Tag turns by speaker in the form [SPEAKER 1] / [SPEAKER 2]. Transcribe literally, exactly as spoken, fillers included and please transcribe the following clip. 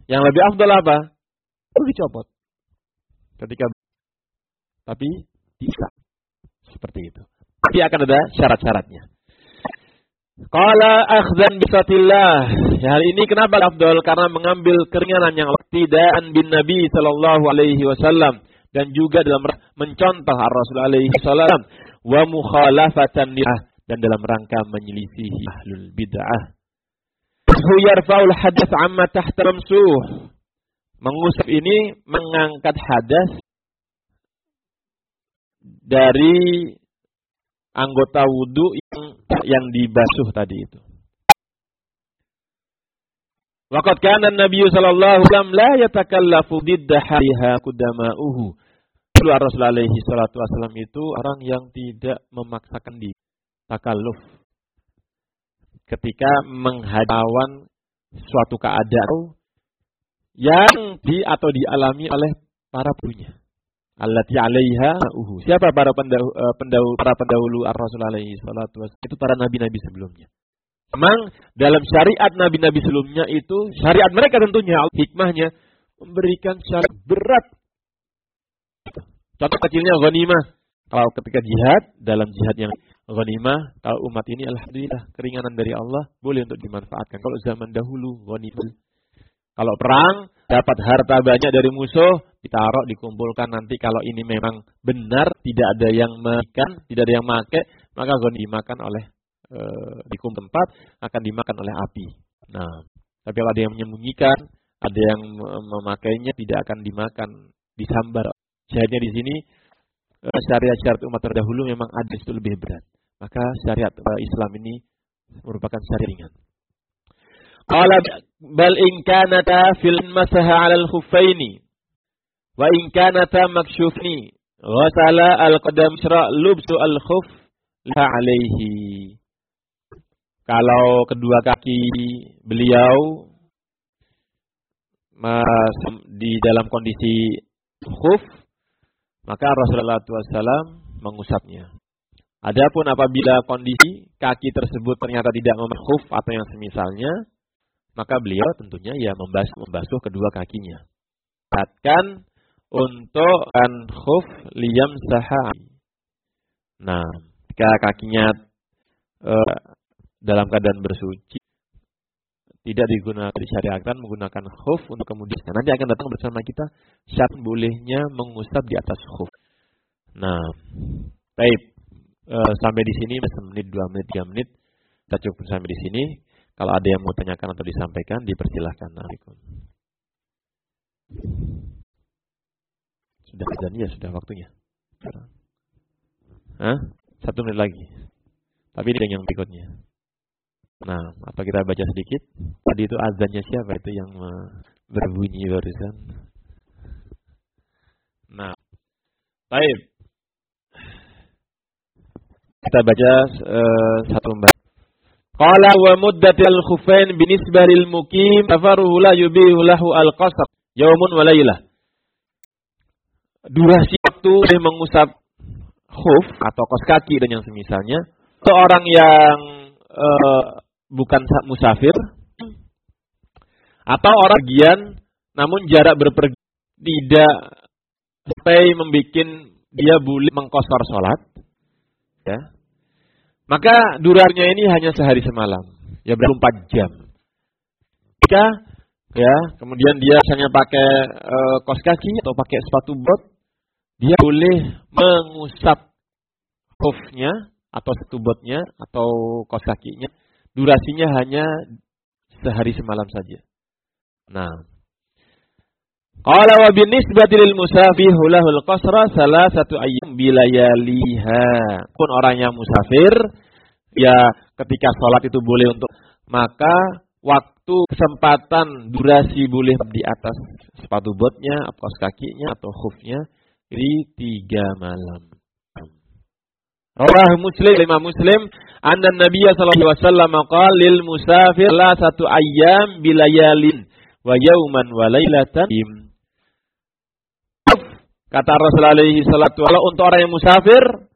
[SPEAKER 1] Yang lebih afdal apa? Perlu dicopot. Ketika tapi bisa seperti itu. Tapi akan ada syarat-syaratnya. Qala akhdhan bisatillah. Ya, hal ini kenapa afdal? Karena mengambil keringanan yang iktidaan bin Nabi sallallahu alaihi wasallam dan juga dalam mencontoh Ar-Rasul alaihi wasallam wa mukhalafatan dan dalam rangka menyelisihi ahlul bid'ah. Hu yarfa'ul hadas amma tahta ramsuh. Mengusap ini mengangkat hadas dari anggota wudu yang yang dibasuh tadi itu. Waqad kana an-nabiy sallallahu alaihi wasallam la yatakallafu didda hariha qudama'uhu. Rasulullah alaihi salatu wasallam itu orang yang tidak memaksakan diri, takalluf. Ketika menghadapi suatu keadaan yang di atau dialami oleh para punya. Allati 'alaiha uhu. Siapa para pendahulu, pendahulu para pendahulu Ar-Rasul alaihi salatu wasallam? Itu para nabi-nabi sebelumnya. Memang dalam syariat nabi-nabi sebelumnya itu syariat mereka tentunya hikmahnya memberikan syarat berat. Contoh kecilnya ghanimah. Kalau ketika jihad, dalam jihad yang ghanimah, kalau umat ini alhamdulillah keringanan dari Allah boleh untuk dimanfaatkan. Kalau zaman dahulu ghanimah. Kalau perang, dapat harta banyak dari musuh, ditaruh, dikumpulkan nanti kalau ini memang benar, tidak ada yang makan, tidak ada yang make, maka akan dimakan oleh, e, dikumpul tempat, akan dimakan oleh api. Nah, tapi kalau ada yang menyembunyikan, ada yang memakainya, tidak akan dimakan, disambar. Syariatnya di sini, syariat-syariat umat terdahulu memang ada itu lebih berat. Maka syariat Islam ini merupakan syariat ringan. Qala bal in kanata fil masaha 'ala al-khuffaini wa in kanata makshufni ghasala al-qadam syra' lubsu al-khuff la 'alaihi. Kalau kedua kaki beliau di dalam kondisi khuf, maka Rasulullah shallallahu alaihi wasallam mengusapnya. Adapun apabila kondisi kaki tersebut ternyata tidak memakai khuf atau yang semisalnya, maka beliau tentunya ya membasuh, membasuh kedua kakinya. Katakan untuk kan khuf liyam sahai. Nah, jika kakinya uh, dalam keadaan bersuci, tidak digunakan disyariatkan menggunakan khuf untuk kemudian. Nah, nanti akan datang bersama kita syarat bolehnya mengusap di atas khuf. Nah, baik, uh, sampai di sini semenit, dua menit, tiga menit kita cukup sampai di sini. Kalau ada yang mau tanyakan atau disampaikan, dipersilahkan. Assalamualaikum. Sudah dan ya sudah waktunya. Hah? Satu menit lagi. Tapi ini yang berikutnya. Nah, apa kita baca sedikit? Tadi itu azannya siapa itu yang berbunyi barusan? Nah, baik. Kita baca uh, satu lembar. Qala wa muddatil khuffain binisbah lil muqim tafarruhu la yubihu lahu al-qasr yaumun wa lailah. Durasi waktu boleh mengusap khuf atau kaos kaki dan yang semisalnya seorang yang uh, bukan musafir atau orang bagian namun jarak berpergian tidak sampai membuat dia boleh mengqasar salat, ya. Maka durasinya ini hanya sehari semalam, ya berapa empat jam. Jika ya, kemudian dia misalnya pakai e, kaos kaki atau pakai sepatu bot, dia boleh mengusap khufnya atau sepatu botnya atau kaos kakinya. Durasinya hanya sehari semalam saja. Nah, qala wa binisbati lil musafir lahul qasra salasatu ayyam bilayaliha. Pun orang yang musafir ya ketika sholat itu boleh untuk, maka waktu kesempatan durasi boleh di atas sepatu botnya, kaos kakinya atau khufnya di tiga malam. Rawah Muslim, Imam Muslim, anna Nabiy sallallahu alaihi wasallam qala lil musafir la satu ayyam bilayalin wa yauman wa lailatan. Kata Rasulullah alaihi salatu wasallam, untuk orang yang musafir